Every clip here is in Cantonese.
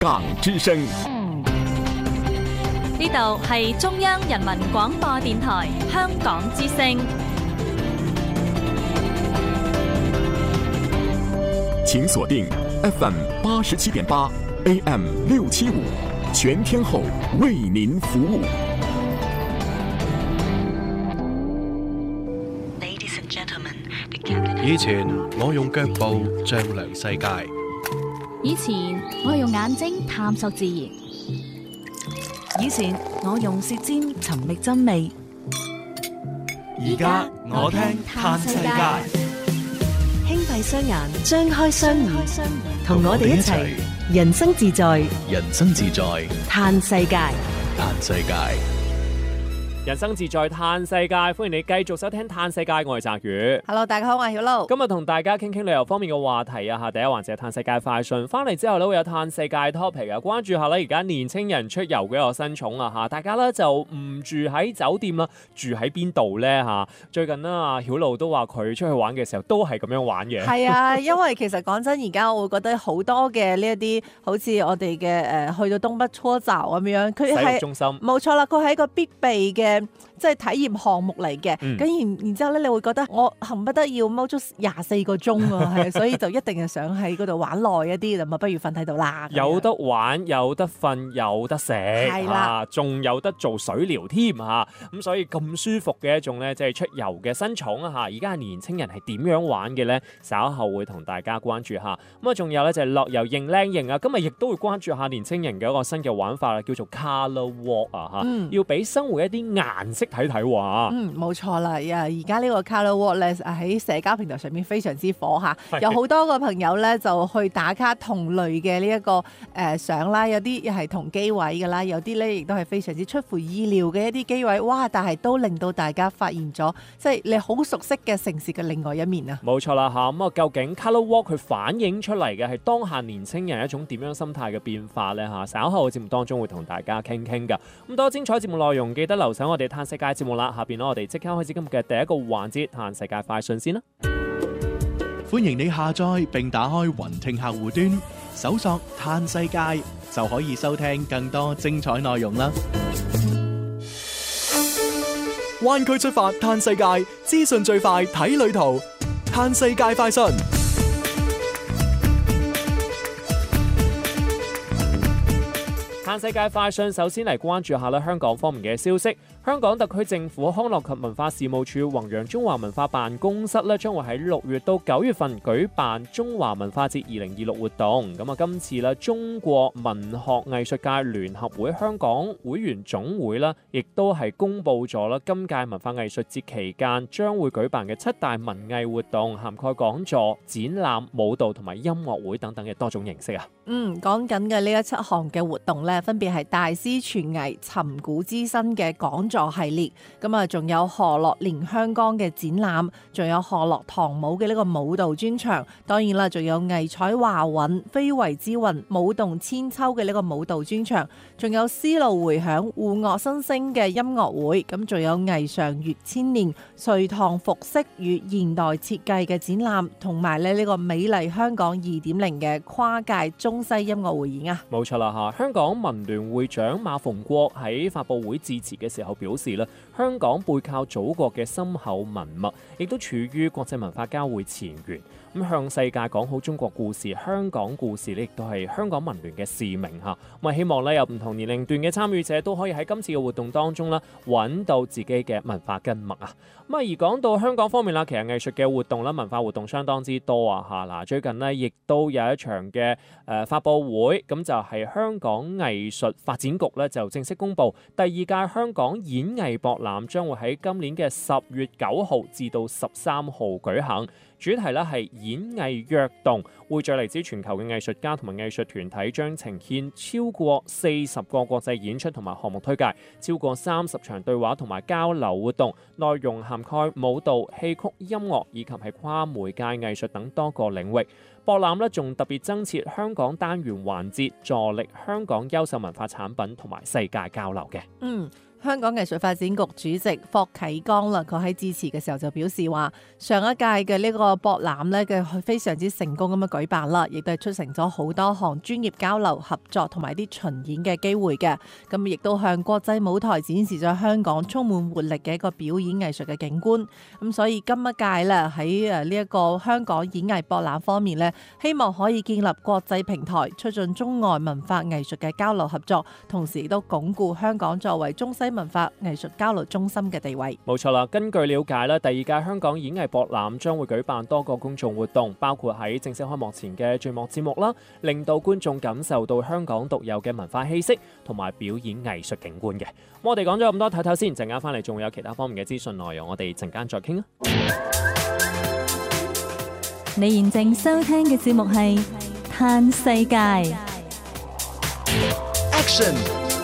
港之聲。 呢度係中央人民廣播電台香港之聲。 請鎖定 FM 87.8 AM 675，全天候為您服務。 以前我用腳步丈量世界， 以前我用眼睛探索自然， 以前我用舌尖尋覓真味， 而家我聽嘆世界。 輕閉雙眼，張開雙耳，同我哋一齊人生自在， 人生自在嘆世界， 嘆世界。 人生自在嘆世界，歡迎你繼續收聽嘆世界，我係澤宇。 Hello， 大家好，我係曉露。 今日同大家傾傾旅遊方面嘅話題啊嚇，第一環節係嘆世界快訊，翻嚟之後咧會有嘆世界 topic 啊，關注下咧而家年青人出遊嘅一個新寵啊嚇，大家咧就唔住喺酒店啦，住喺邊度咧嚇？最近啦，曉露都話佢出去玩嘅時候都係咁樣玩嘅。 係啊，因為其實講真，而家我會覺得好多嘅呢一啲，好似我哋嘅去到東北搓澡咁樣，佢係中心冇錯啦，佢係一個必備嘅。即係體驗項目嚟嘅，咁然之後咧，你會覺得我恨不得要踎足24個鐘啊，係，所以就一定係想喺嗰度玩耐一啲，咁啊不如瞓喺度啦。 有得玩，有得瞓，有得食，係啦，仲有得做水療添嚇，咁所以咁舒服嘅一種咧，即係出遊嘅新寵啊嚇！而家年青人係點樣玩嘅咧？稍後會同大家關注下。咁啊，仲有咧就係樂遊認靚型啊！今日亦都會關注下年青人嘅一個新嘅玩法啦，叫做 Colour Walk 啊嚇，要俾生活一啲顏色睇睇喎。 冇錯啦，而家呢個 Colour Walk 咧喺社交平台上面非常之火嚇，有好多個朋友咧就去打卡同類嘅呢一個相啦，有啲又係同機位㗎啦，有啲咧亦都係非常之出乎意料嘅一啲機位，哇！但係都令到大家發現咗，即係你好熟悉嘅城市嘅另外一面啊！ 冇錯啦嚇，咁啊究竟 Colour Walk 佢反映出嚟嘅係當下年青人一種點樣心態嘅變化咧嚇？稍後嘅節目當中會同大家傾傾㗎。咁多精彩節目內容，記得留守我哋嘆世界節目啦。下邊我哋即刻開始今日嘅第一個環節，嘆世界快訊先啦。 歡迎你下載並打開雲聽客戶端，搜索嘆世界就可以收聽更多精彩內容啦。灣區出發嘆世界，資訊最快睇旅途，嘆世界快訊。 嘆世界快訊，首先嚟關注下啦香港方面嘅消息。香港特區政府康樂及文化事務處弘揚中華文化辦公室咧，將會喺6月到9月份舉辦中華文化節2026活動。咁啊，今次咧中國文學藝術界聯合會香港會員總會啦，亦都係公布咗啦，今屆文化藝術節期間將會舉辦嘅7大文藝活動，涵蓋講座、展覽、舞蹈同埋音樂會等等嘅多種形式啊。 講緊嘅呢7項嘅活動咧，分別係大師傳藝、尋古知新嘅講座系列，咁啊，仲有河洛連香江嘅展覽，仲有河洛唐舞嘅呢個舞蹈專場，當然啦，仲有藝彩華韻、非遺之韻、舞動千秋嘅呢個舞蹈專場，仲有絲路回響、護樂新聲嘅音樂會，咁仲有藝尚粵千年、隋唐服飾與現代設計嘅展覽，同埋呢個美麗香港2.0嘅跨界中西音樂匯演啊！ 冇錯啦嚇，香港文聯會長馬逢國喺發佈會致辭嘅時候表示啦，香港背靠祖國嘅深厚文脈，亦都處於國際文化交匯前沿。咁向世界講好中國故事、香港故事呢，亦都係香港文聯嘅使命嚇。咁啊，希望咧有唔同年齡段嘅參與者都可以喺今次嘅活動當中啦，揾到自己嘅文化根脈啊。咁啊，而講到香港方面啦，其實藝術嘅活動啦、文化活動相當之多啊嚇。嗱，最近呢，亦都有一場嘅發佈會，咁就係香港藝術發展局咧就正式公布第2屆香港演藝博覽將會喺今年嘅10月9號至到13號舉行。主題咧係演藝躍動，匯聚嚟自全球嘅藝術家同埋藝術團體，將呈現超過40個國際演出同埋項目推介，超過30場對話同埋交流活動，內容涵蓋舞蹈、戲曲、音樂以及係跨媒介藝術等多個領域。博覽咧仲特別增設香港單元環節，助力香港優秀文化產品同埋世界交流嘅。 香港藝術發展局主席霍啟剛啦，佢喺致辭嘅時候就表示話，上一屆嘅呢個博覽咧嘅非常之成功咁樣舉辦啦，亦都係促成咗好多項專業交流合作同埋啲巡演嘅機會嘅，咁亦都向國際舞台展示咗香港充滿活力嘅一個表演藝術嘅景觀。咁所以今一屆咧喺呢一個香港演藝博覽方面咧，希望可以建立國際平台，促進中外文化藝術嘅交流合作，同時亦都鞏固香港作為中西文化藝術交流中心嘅地位。 冇錯啦，根據了解咧，第二屆香港演藝博覽將會舉辦多個公眾活動，包括喺正式開幕前嘅序幕節目啦，令到觀眾感受到香港獨有嘅文化氣息同埋表演藝術景觀嘅。我哋講咗咁多，睇睇先，陣間翻嚟仲有其他方面嘅資訊內容，我哋陣間再傾啊！ 你現正收聽嘅節目係《嘆世界》。 Action！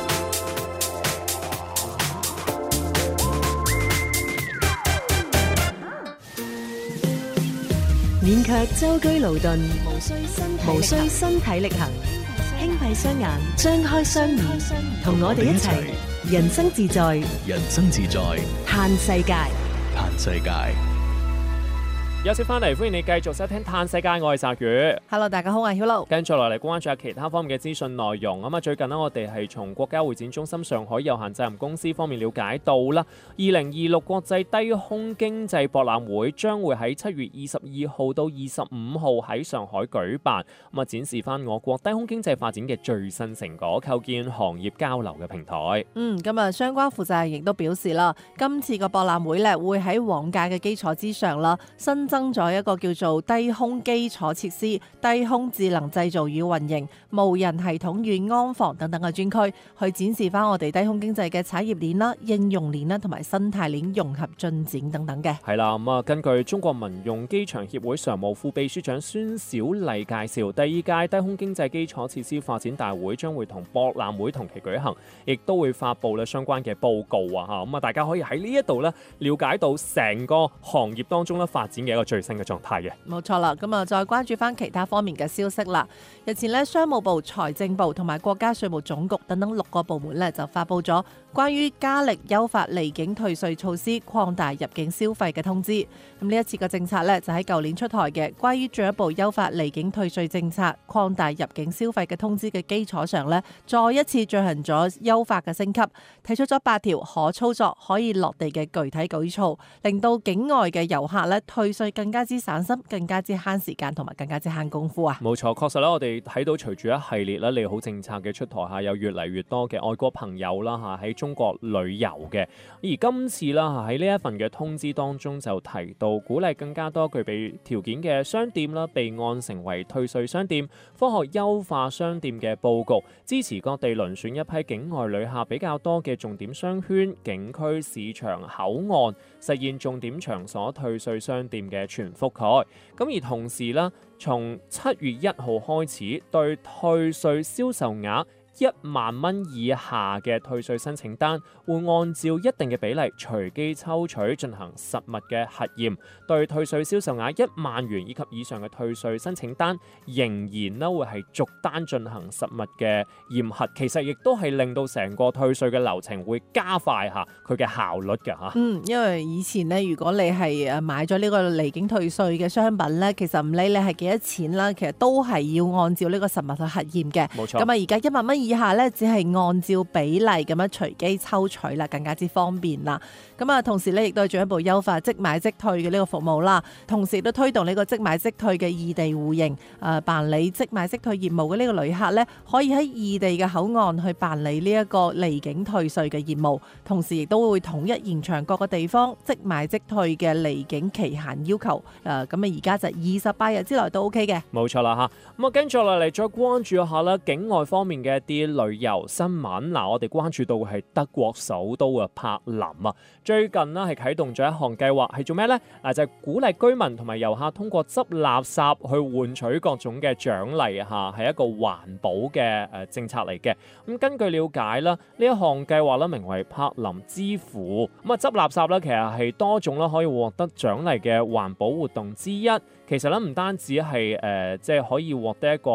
勉強舟車勞頓，無需身體力行，輕閉雙眼，張開雙耳，同我哋一齊人生自在， 人生自在， 嘆世界。 嘆世界。 休息翻嚟，歡迎你繼續收聽《嘆世界》，我係澤宇。 Hello， 大家好，我係曉露。 跟住落嚟關注下其他方面嘅資訊內容。咁啊，最近呢，我哋係從國家會展中心上海有限責任公司方面了解到啦，2026國際低空經濟博覽會將會喺7月22號到25號喺上海舉辦，咁啊展示翻我國低空經濟發展嘅最新成果，構建行業交流嘅平台。 咁啊，相關負責人亦都表示啦，今次個博覽會咧會喺往屆嘅基礎之上啦，新增咗一個叫做低空基礎設施、低空智能製造與運營、無人系統與安防等等嘅專區，去展示翻我哋低空經濟嘅產業鏈啦、應用鏈啦同埋生態鏈融合進展等等嘅。 係啦，咁啊，根據中國民用機場協會常務副秘書長孫小麗介紹，第二屆低空經濟基礎設施發展大會將會同博覽會同期舉行，亦都會發布咧相關嘅報告啊嚇，咁啊大家可以喺呢一度咧了解到成個行業當中咧發展嘅一個最新嘅狀態嘅。 冇錯啦，咁啊再關注翻其他方面嘅消息啦。日前咧，商務部、財政部同埋國家稅務總局等等6個部門咧就發布咗關於加力優化離境退稅措施、擴大入境消費嘅通知。咁呢一次嘅政策咧就喺舊年出台嘅，關於進一步優化離境退稅政策、擴大入境消費嘅通知嘅基礎上咧，再一次進行咗優化嘅升級，提出咗8條可操作、可以落地嘅具體舉措，令到境外嘅遊客咧退稅更加之省心，更加之慳時間同埋更加之慳功夫啊！ 冇錯，確實咧，我哋睇到隨住一系列咧利好政策嘅出台下，有越嚟越多嘅外國朋友啦嚇喺中國旅遊嘅。而今次啦喺呢一份嘅通知當中就提到，鼓勵更加多具備條件嘅商店啦備案成為退稅商店，科學優化商店嘅佈局，支持各地遴選一批境外旅客比較多嘅重點商圈、景區、市場、口岸，實現重點場所退稅商店嘅全覆蓋。咁而同時啦，從7月1號開始，對退稅銷售額1萬蚊以下嘅退稅申請單，會按照一定嘅比例隨機抽取進行實物嘅核驗。對退稅銷售額1萬元以及以上嘅退稅申請單，仍然咧會係逐單進行實物嘅驗核。其實亦都係令到成個退稅嘅流程會加快下佢嘅效率嘅嚇。 因為以前咧，如果你係買咗呢個離境退稅嘅商品咧，其實唔理你係幾多錢啦，其實都係要按照呢個實物去核驗嘅。 冇錯。 咁啊，而家1萬蚊以下咧，只係按照比例咁樣隨機抽取啦，更加之方便啦。咁啊，同時咧亦都係進一步優化即買即退嘅呢個服務啦。同時亦都推動呢個即買即退嘅異地互認，辦理即買即退業務嘅呢個旅客咧，可以喺異地嘅口岸去辦理呢一個離境退稅嘅業務。同時亦都會統一延長各個地方即買即退嘅離境期限要求。咁啊，而家就28日之內都 OK 嘅。 冇錯啦嚇。咁啊，跟住落嚟再關注一下啦，境外方面嘅一啲旅遊新聞。嗱，我哋關注到係德國首都啊柏林啊，最近呢係啟動咗一項計劃，係做咩呢？就係鼓勵居民同埋遊客通過執垃圾去換取各種嘅獎勵嚇，係一個環保嘅政策嚟嘅。咁根據了解啦，呢一項計劃咧名為柏林之父。咁啊，執垃圾咧其實係多種啦可以獲得獎勵嘅環保活動之一。其實咧唔單止係即係可以獲得一個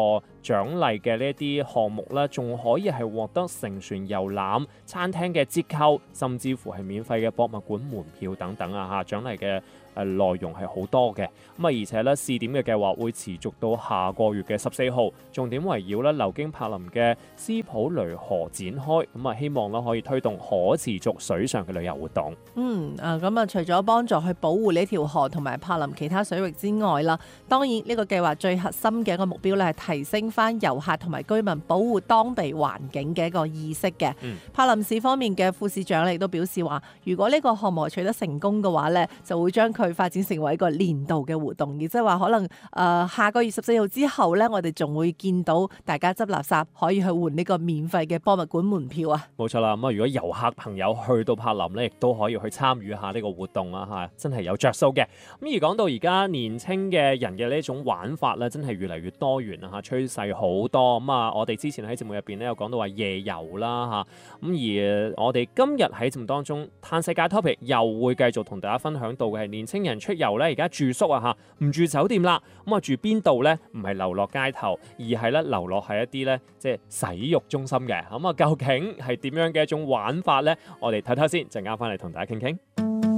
獎勵嘅呢一啲項目咧，仲可以係獲得乘船遊覽、餐廳嘅折扣，甚至乎係免費嘅博物館門票等等啊！嚇，獎勵嘅內容係好多嘅。咁啊，而且咧試點嘅計劃會持續到下個月嘅14號，重點圍繞咧流經柏林嘅斯普雷河展開。咁啊，希望咧可以推動可持續水上嘅旅遊活動。 咁啊，除咗幫助去保護呢條河同埋柏林其他水域之外啦，當然呢個計劃最核心嘅一個目標咧係提升翻遊客同埋居民保護當地環境嘅一個意識嘅。柏林市方面嘅副市長亦都表示話，如果呢個項目取得成功嘅話咧，就會將佢發展成為一個年度嘅活動，亦即係話可能下個月14號之後咧，我哋仲會見到大家執垃圾可以去換呢個免費嘅博物館門票啊！ 冇錯啦，咁啊，如果遊客朋友去到柏林咧，亦都可以去參與下呢個活動啊！嚇，真係有着數嘅。咁而講到而家年青嘅人嘅呢種玩法咧，真係越嚟越多元啊！嚇，趨勢好多。咁啊，我哋之前喺節目入邊咧有講到話夜遊啦嚇，咁而我哋今日喺節目當中嘆世界 topic 又會繼續同大家分享到嘅係年青人出遊咧，而家住宿啊嚇，唔住酒店啦，咁啊住邊度咧？唔係流落街頭，而係咧流落喺一啲咧即係洗浴中心嘅。咁啊，究竟係點樣嘅一種玩法咧？我哋睇睇先，陣間翻嚟同大家傾傾。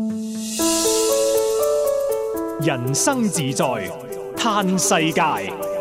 人生自在嘆世界。